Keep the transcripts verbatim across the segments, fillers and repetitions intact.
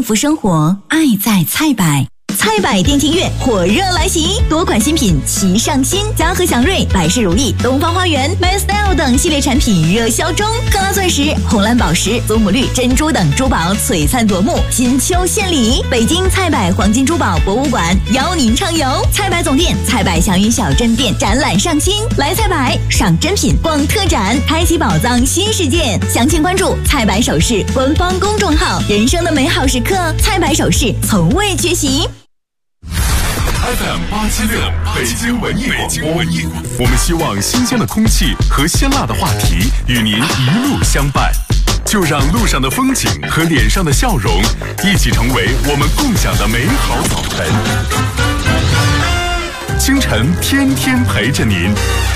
福生活，爱在菜百。菜百店庆月火热来袭，多款新品齐上新，嘉禾祥瑞、百世如意、东方花园、My Style 等系列产品热销中，克拉钻石、红蓝宝石、祖母绿、珍珠等珠宝璀璨夺目，金秋献礼。北京菜百黄金珠宝博物馆邀您畅游菜百总店、菜百祥云小镇店展览上新，来菜百赏珍品、逛特展，开启宝藏新世界。详情关注菜百首饰官方公众号。人生的美好时刻，菜百首饰从未缺席。 F M 八七六北京文艺广播，我们希望新鲜的空气和鲜辣的话题与您一路相伴，就让路上的风景和脸上的笑容一起成为我们共享的美好早晨。清晨天天陪着您。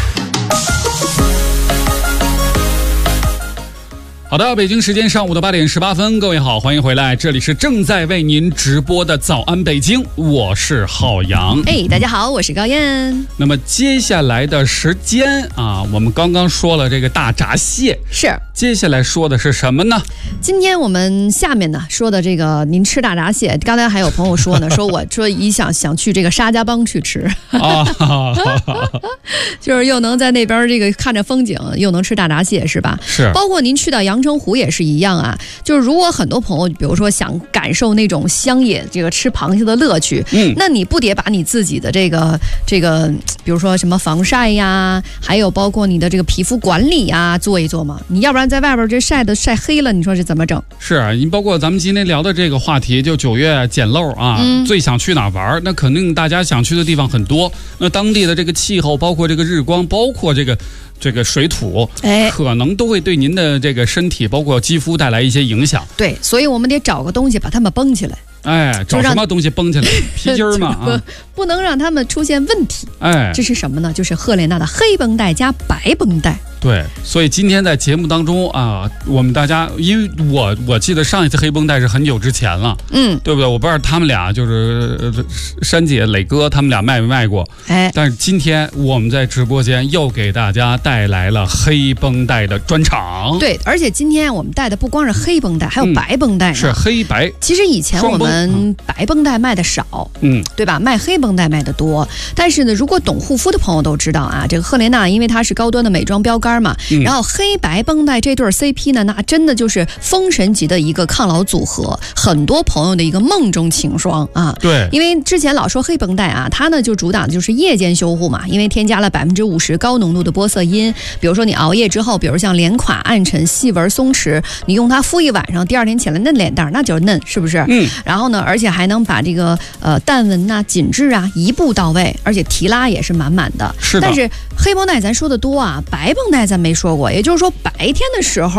好的，北京时间上午的八点十八分，各位好，欢迎回来，这里是正在为您直播的早安北京，我是浩洋。 哎，大家好，我是高燕。 那么接下来的时间啊，我们刚刚说了这个大闸蟹， 是， 接下来说的是什么呢？ 今天我们下面呢说的这个，您吃大闸蟹，刚才还有朋友说呢，说我说一想想去这个沙家浜去吃，啊，就是又能在那边这个看着风景，又能吃大闸蟹，是吧？ 是， 包括您去到阳澄湖也是一样啊，就是如果很多朋友比如说想感受那种乡野这个吃螃蟹的乐趣，嗯，那你不得把你自己的这个这个比如说什么防晒呀，还有包括你的这个皮肤管理呀做一做嘛，你要不然在外边这晒的晒黑了，你说这怎么整？ 是啊，你包括咱们今天聊的这个话题，就九月捡漏啊，嗯，最想去哪玩？那肯定大家想去的地方很多，那当地的这个气候，包括这个日光，包括这个这个水土，哎，可能都会对您的这个身体包括肌肤带来一些影响。 对，所以我们得找个东西把它们绷起来。 哎，找什么东西绷起来？皮筋儿嘛啊， 不能让他们出现问题。 哎， 这是什么呢？就是赫莲娜的黑绷带加白绷带。 对，所以今天在节目当中啊，我们大家，因为我我记得上一次黑绷带是很久之前了，嗯，对不对？我不知道他们俩就是珊姐、磊哥他们俩卖没卖过，哎，但是今天我们在直播间又给大家带来了黑绷带的专场。 对，而且今天我们带的不光是黑绷带，还有白绷带呢， 嗯，是黑白。 其实以前我们白绷带卖的少，嗯，对吧？卖黑绷带卖的多。但是呢，如果懂护肤的朋友都知道啊，这个赫莲娜因为它是高端的美妆标杆嘛，嗯，然后黑白绷带这对 C P 呢，那真的就是封神级的一个抗老组合，很多朋友的一个梦中情双啊。 对， 因为之前老说黑绷带啊，它呢就主打的就是夜间修护嘛，因为添加了百分之五十高浓度的玻色因，比如说你熬夜之后，比如像脸垮、暗沉、细纹、松弛，你用它敷一晚上，第二天起来嫩脸蛋那就是嫩，是不是？嗯。然后呢，而且还能把这个呃淡纹呐、紧致啊一步到位，而且提拉也是满满的。 是的。 但是黑绷带咱说的多啊，白绷带咱没说过，也就是说白天的时候